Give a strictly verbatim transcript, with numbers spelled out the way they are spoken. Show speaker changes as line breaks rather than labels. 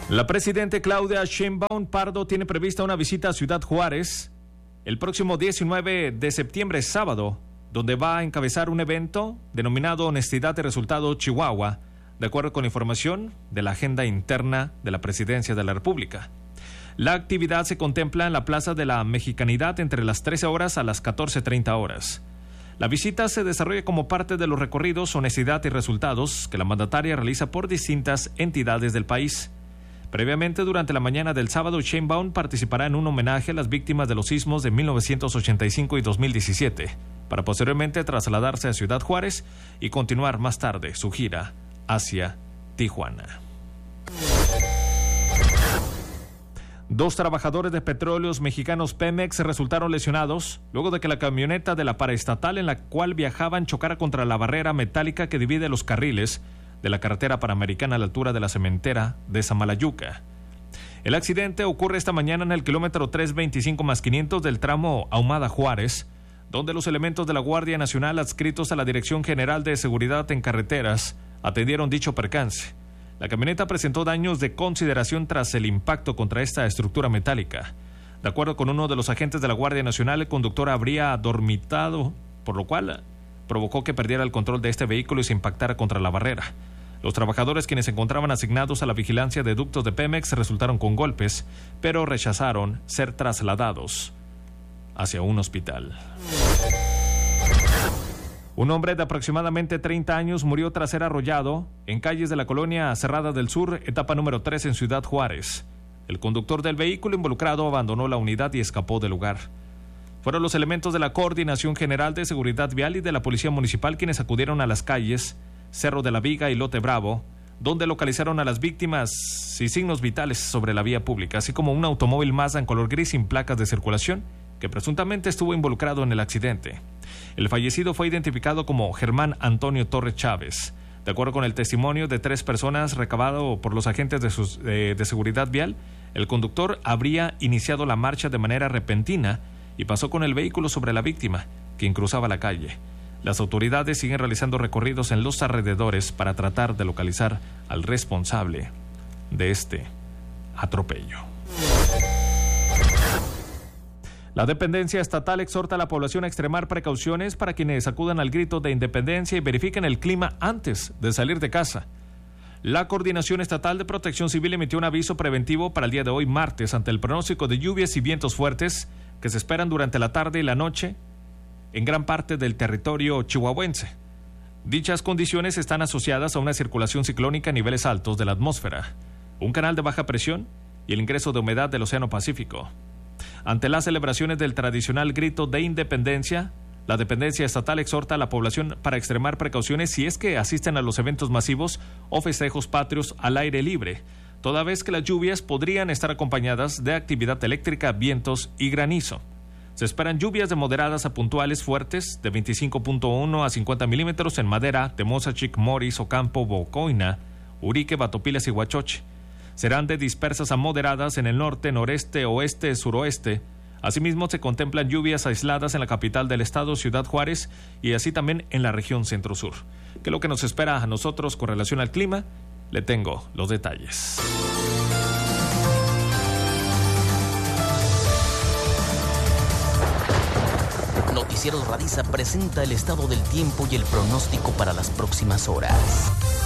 La presidenta Claudia Sheinbaum Pardo tiene prevista una visita a Ciudad Juárez el próximo diecinueve de septiembre, sábado, donde va a encabezar un evento denominado Honestidad de Resultados Chihuahua, de acuerdo con información de la agenda interna de la Presidencia de la República. La actividad se contempla en la Plaza de la Mexicanidad entre las trece horas a las catorce treinta horas. La visita se desarrolla como parte de los recorridos Honestidad y Resultados que la mandataria realiza por distintas entidades del país. Previamente, durante la mañana del sábado, Sheinbaum participará en un homenaje a las víctimas de los sismos de mil novecientos ochenta y cinco y dos mil diecisiete, para posteriormente trasladarse a Ciudad Juárez y continuar más tarde su gira hacia Tijuana. Dos trabajadores de Petróleos Mexicanos Pemex resultaron lesionados luego de que la camioneta de la paraestatal en la cual viajaban chocara contra la barrera metálica que divide los carriles de la carretera panamericana a la altura de la cementera de Samalayuca. El accidente ocurre esta mañana en el kilómetro trescientos veinticinco más quinientos del tramo Ahumada-Juárez, donde los elementos de la Guardia Nacional adscritos a la Dirección General de Seguridad en Carreteras atendieron dicho percance. La camioneta presentó daños de consideración tras el impacto contra esta estructura metálica. De acuerdo con uno de los agentes de la Guardia Nacional, el conductor habría dormitado, por lo cual provocó que perdiera el control de este vehículo y se impactara contra la barrera. Los trabajadores, quienes se encontraban asignados a la vigilancia de ductos de Pemex, resultaron con golpes, pero rechazaron ser trasladados hacia un hospital. Un hombre de aproximadamente treinta años murió tras ser arrollado en calles de la colonia Cerrada del Sur, etapa número tres en Ciudad Juárez. El conductor del vehículo involucrado abandonó la unidad y escapó del lugar. Fueron los elementos de la Coordinación General de Seguridad Vial y de la Policía Municipal quienes acudieron a las calles Cerro de la Viga y Lote Bravo, donde localizaron a las víctimas y signos vitales sobre la vía pública, así como un automóvil Mazda en color gris sin placas de circulación, que presuntamente estuvo involucrado en el accidente. El fallecido fue identificado como Germán Antonio Torres Chávez. De acuerdo con el testimonio de tres personas recabado por los agentes de, sus, eh, de seguridad vial, el conductor habría iniciado la marcha de manera repentina y pasó con el vehículo sobre la víctima, quien cruzaba la calle. Las autoridades siguen realizando recorridos en los alrededores para tratar de localizar al responsable de este atropello. La dependencia estatal exhorta a la población a extremar precauciones para quienes acudan al grito de independencia y verifiquen el clima antes de salir de casa. La Coordinación Estatal de Protección Civil emitió un aviso preventivo para el día de hoy, martes, ante el pronóstico de lluvias y vientos fuertes que se esperan durante la tarde y la noche en gran parte del territorio chihuahuense. Dichas condiciones están asociadas a una circulación ciclónica a niveles altos de la atmósfera, un canal de baja presión y el ingreso de humedad del Océano Pacífico. Ante las celebraciones del tradicional grito de independencia, la dependencia estatal exhorta a la población para extremar precauciones si es que asisten a los eventos masivos o festejos patrios al aire libre, toda vez que las lluvias podrían estar acompañadas de actividad eléctrica, vientos y granizo. Se esperan lluvias de moderadas a puntuales fuertes de veinticinco punto uno a cincuenta milímetros en Madera, Temozachic, Moris, Ocampo, Bocoina, Urique, Batopilas y Huachoche. Serán de dispersas a moderadas en el norte, noreste, oeste, suroeste. Asimismo, se contemplan lluvias aisladas en la capital del estado, Ciudad Juárez, y así también en la región centro-sur. ¿Qué es lo que nos espera a nosotros con relación al clima? Le tengo los detalles.
Noticieros Radiza presenta el estado del tiempo y el pronóstico para las próximas horas.